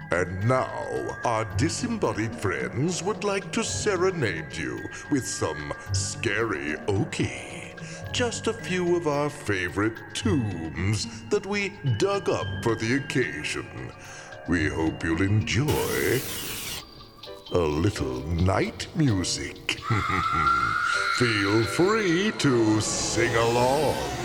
And now, our disembodied friends would like to serenade you with some scary okie. Just a few of our favorite tombs that we dug up for the occasion. We hope you'll enjoy a little night music. Feel free to sing along.